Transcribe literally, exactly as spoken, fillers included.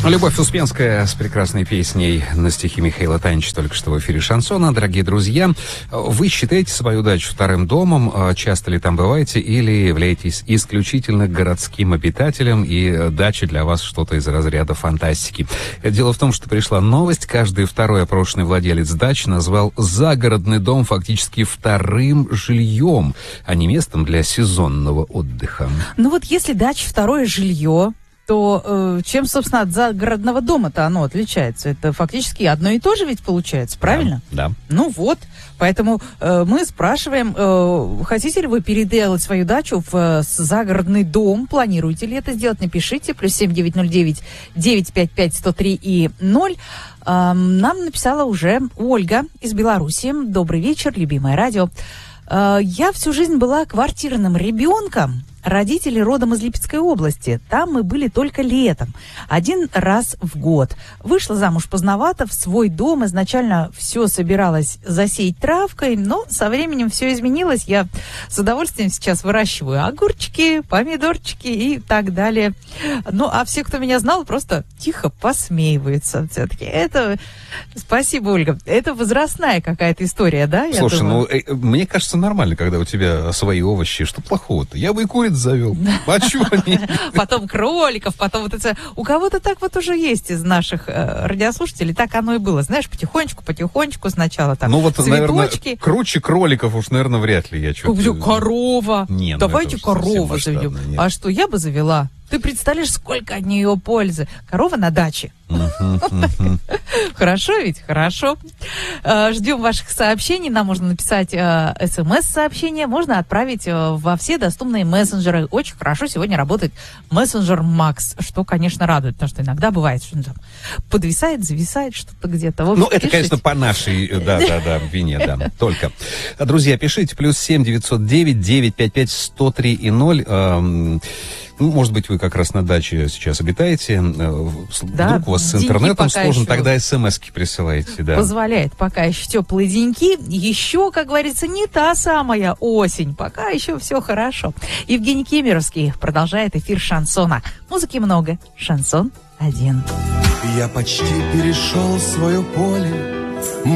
Любовь Успенская с прекрасной песней на стихи Михаила Танича только что в эфире «Шансона». Дорогие друзья, вы считаете свою дачу вторым домом? Часто ли там бываете или являетесь исключительно городским обитателем и дача для вас что-то из разряда фантастики? Дело в том, что пришла новость. Каждый второй опрошенный владелец дачи назвал загородный дом фактически вторым жильем, а не местом для сезонного отдыха. Ну вот если дача второе жилье, то э, чем, собственно, от загородного дома-то оно отличается? Это фактически одно и то же ведь получается, правильно? Да. да. Ну вот, поэтому э, мы спрашиваем, э, хотите ли вы переделать свою дачу в э, загородный дом? Планируете ли это сделать? Напишите, плюс семь девять ноль девять девять пять пять сто три и ноль. Э, нам написала уже Ольга из Беларуси. Добрый вечер, любимое радио. Э, я всю жизнь была квартирным ребенком. Родители родом из Липецкой области. Там мы были только летом. Один раз в год. Вышла замуж поздновато, в свой дом. Изначально все собиралась засеять травкой, но со временем все изменилось. Я с удовольствием сейчас выращиваю огурчики, помидорчики и так далее. Ну, а все, кто меня знал, просто тихо посмеиваются. Все-таки это... Спасибо, Ольга. Это возрастная какая-то история, да? Я Слушай, думаю? ну, э, мне кажется, нормально, когда у тебя свои овощи. Что плохого-то? Я бы и куриц завел. А чего они? Потом кроликов, потом вот это... У кого-то так вот уже есть из наших э, радиослушателей. Так оно и было. Знаешь, потихонечку, потихонечку сначала там ну, вот, цветочки. Наверное, круче кроликов уж, наверное, вряд ли я что-то... Корова. Не, ну давайте корову заведем. А что, я бы завела? Ты представляешь, сколько от нее пользы? Корова на даче. Хорошо ведь? Хорошо. Ждем ваших сообщений. Нам можно написать смс-сообщение, можно отправить во все доступные мессенджеры. Очень хорошо сегодня работает мессенджер Макс, что, конечно, радует, потому что иногда бывает, что он там подвисает, зависает что-то где-то. Ну, это, пишите. Конечно, по нашей, да-да-да, вине, да, только. Друзья, пишите, плюс семь девятьсот девять девять пять пять сто три и ноль. Ну, может быть, вы как раз на даче сейчас обитаете. Да, вдруг у вас с интернетом сложно, тогда смс-ки присылаете. Да. Позволяет пока еще теплые деньки. Еще, как говорится, не та самая осень. Пока еще все хорошо. Евгений Кемеровский продолжает эфир шансона. Музыки много. Шансон один. Я почти перешел свое поле.